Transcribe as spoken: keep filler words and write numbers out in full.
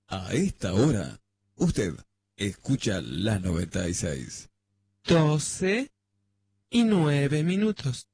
A esta hora, usted escucha la noventa y seis. doce y nueve minutos.